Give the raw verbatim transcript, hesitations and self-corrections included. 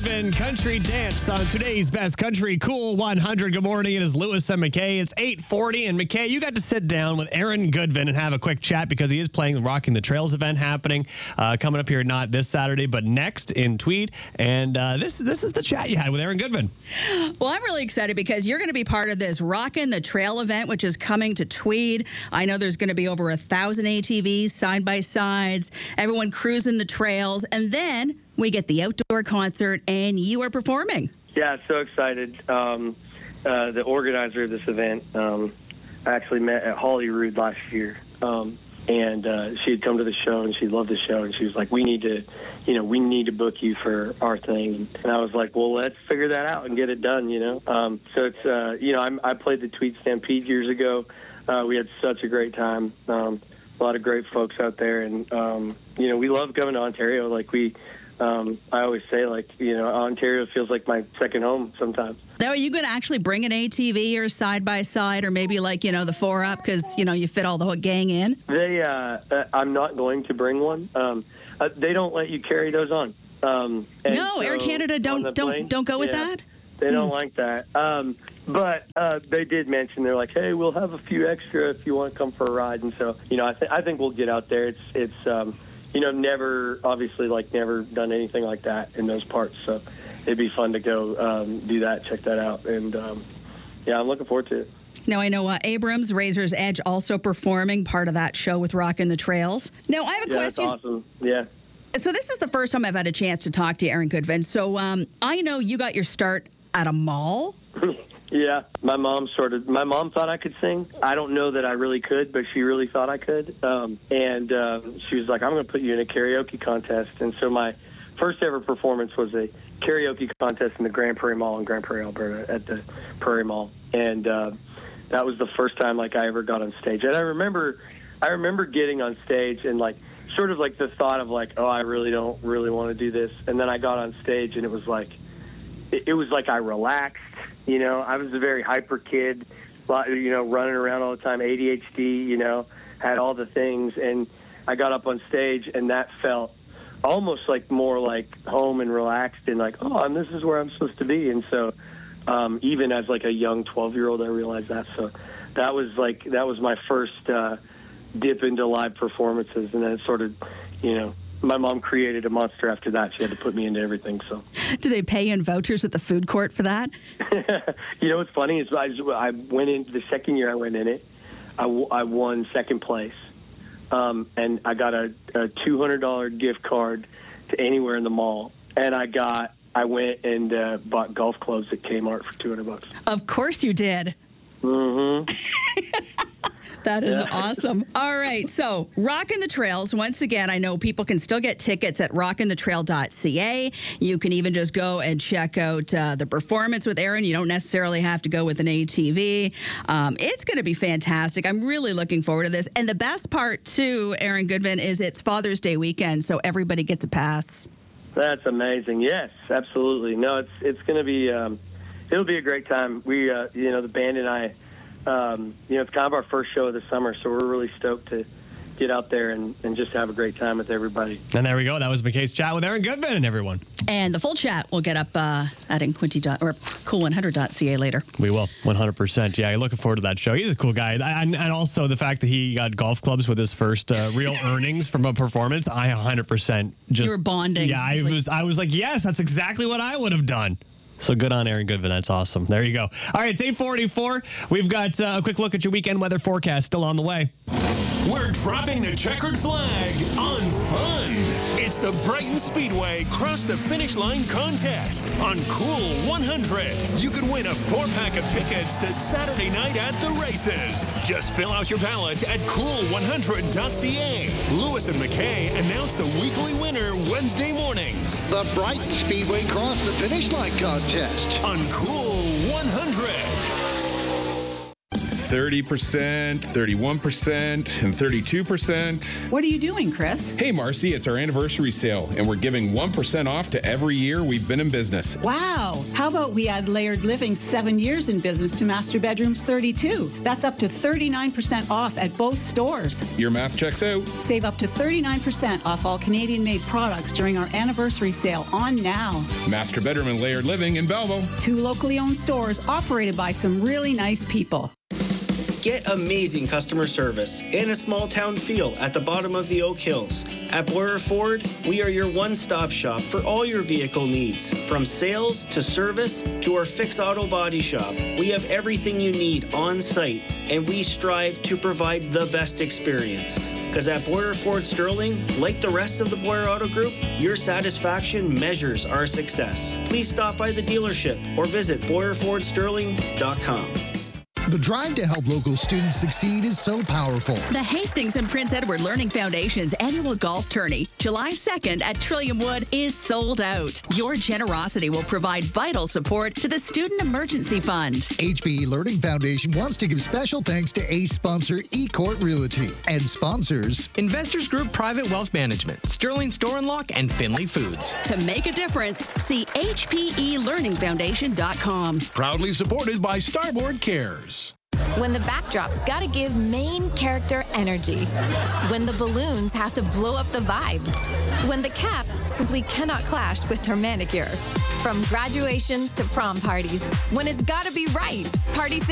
Goodman, Country Dance on today's Best Country Cool one hundred. Good morning. It is Lewis and McKay. It's eight forty. And McKay, you got to sit down with Aaron Goodman and have a quick chat because he is playing the Rocking the Trails event happening uh, coming up here, not this Saturday, but next in Tweed. And uh, this, this is the chat you had with Aaron Goodman. Well, I'm really excited because you're going to be part of this Rockin' the Trail event, which is coming to Tweed. I know there's going to be over a thousand A T Vs, side-by-sides, everyone cruising the trails. And then we get the outdoor concert, and you are performing. Yeah, so excited. Um, uh, the organizer of this event, um, I actually met at Holyrood last year, um, and uh, she had come to the show, and she loved the show, and she was like, we need to, you know, we need to book you for our thing. And I was like, well, let's figure that out and get it done, you know. Um, so it's, uh, you know, I'm, I played the Tweed Stampede years ago. Uh, we had such a great time. Um, a lot of great folks out there, and, um, you know, we love coming to Ontario. Like, we... Um, I always say, like, you know, Ontario feels like my second home sometimes. Now, are you going to actually bring an A T V or side-by-side or maybe, like, you know, the four-up because, you know, you fit all the gang in? They, uh, uh, I'm not going to bring one. Um, uh, they don't let you carry those on. Um, no, so Air Canada don't don't plane, don't go with yeah, that? They hmm. don't like that. Um, but uh, they did mention, they're like, hey, we'll have a few extra if you want to come for a ride. And so, you know, I, th- I think we'll get out there. It's, it's um, you know, never, obviously, like, never done anything like that in those parts. So it'd be fun to go um, do that, check that out. And, um, yeah, I'm looking forward to it. Now, I know uh, Abrams, Razor's Edge, also performing part of that show with Rockin' the Trails. Now, I have a yeah, question. That's awesome. Yeah. So this is the first time I've had a chance to talk to you, Aaron Goodman. So um, I know you got your start at a mall. Yeah, my mom sort of, my mom thought I could sing. I don't know that I really could, but she really thought I could. Um, and uh, she was like, I'm going to put you in a karaoke contest. And so my first ever performance was a karaoke contest in the Grand Prairie Mall in Grand Prairie, Alberta, at the Prairie Mall. And uh, that was the first time, like, I ever got on stage. And I remember, I remember getting on stage and, like, sort of like the thought of, like, oh, I really don't really want to do this. And then I got on stage and it was like, it, it was like I relaxed. You know, I was a very hyper kid, you know, running around all the time, A D H D, you know, had all the things. And I got up on stage, and that felt almost like more like home and relaxed and like, oh, and this is where I'm supposed to be. And so um, even as like a young twelve-year-old, I realized that. So that was like, that was my first uh, dip into live performances. And then it sort of, you know, my mom created a monster after that. She had to put me into everything. So, do they pay in vouchers at the food court for that? You know what's funny is I, I went in the second year I went in it. I, w- I won second place, um, and I got a, a two hundred dollars gift card to anywhere in the mall. And I got I went and uh, bought golf clubs at Kmart for two hundred bucks. Of course you did. Mm-hmm. That is Yeah. awesome. All right. So, Rockin' the Trails. Once again, I know people can still get tickets at rockin the trail dot c a. You can even just go and check out uh, the performance with Aaron. You don't necessarily have to go with an A T V. Um, it's going to be fantastic. I'm really looking forward to this. And the best part, too, Aaron Goodman, is it's Father's Day weekend, so everybody gets a pass. That's amazing. Yes, absolutely. No, it's it's going to be um, it'll be a great time. We, uh, you know, the band and I. Um, you know, it's kind of our first show of the summer, so we're really stoked to get out there and, and just have a great time with everybody. And there we go. That was McKay's chat with Aaron Goodman and everyone. And the full chat will get up uh, at Inquinty dot or cool one hundred dot c a later. We will, one hundred percent. Yeah, looking forward to that show. He's a cool guy. And, and also the fact that he got golf clubs with his first uh, real earnings from a performance, I one hundred percent just... You were bonding. Yeah, I was, like, was I was like, yes, that's exactly what I would have done. So good on Aaron Goodman. That's awesome. There you go. All right, it's eight forty-four. We've got uh, a quick look at your weekend weather forecast still on the way. We're dropping the checkered flag on fun. It's the Brighton Speedway Cross the Finish Line contest on Cool one hundred. You can win a four-pack of tickets to Saturday night at the races. Just fill out your ballot at cool one hundred dot c a. Lewis and McKay announce the weekly winner Wednesday mornings. The Brighton Speedway Cross the Finish Line contest on Cool one hundred. thirty percent, thirty-one percent, and thirty-two percent. What are you doing, Chris? Hey, Marcy, it's our anniversary sale, and we're giving one percent off to every year we've been in business. Wow. How about we add Layered Living's seven years in business to Master Bedroom's thirty-two? That's up to thirty-nine percent off at both stores. Your math checks out. Save up to thirty-nine percent off all Canadian-made products during our anniversary sale on now. Master Bedroom and Layered Living in Belleville. Two locally owned stores operated by some really nice people. Get amazing customer service and a small town feel at the bottom of the Oak Hills. At Boyer Ford, we are your one-stop shop for all your vehicle needs. From sales to service to our fix auto body shop, we have everything you need on site, and we strive to provide the best experience. Because at Boyer Ford Sterling, like the rest of the Boyer Auto Group, your satisfaction measures our success. Please stop by the dealership or visit boyer ford sterling dot com. The drive to help local students succeed is so powerful. The Hastings and Prince Edward Learning Foundation's annual golf tourney, July second at Trillium Wood, is sold out. Your generosity will provide vital support to the Student Emergency Fund. H B E Learning Foundation wants to give special thanks to ACE sponsor eCourt Realty and sponsors Investors Group Private Wealth Management, Sterling Store and Lock, and Finley Foods. To make a difference, see H P E learning foundation dot com. Proudly supported by Starboard Cares. When the backdrop's gotta give main character energy. When the balloons have to blow up the vibe. When the cap simply cannot clash with her manicure. From graduations to prom parties. When it's gotta be right. Party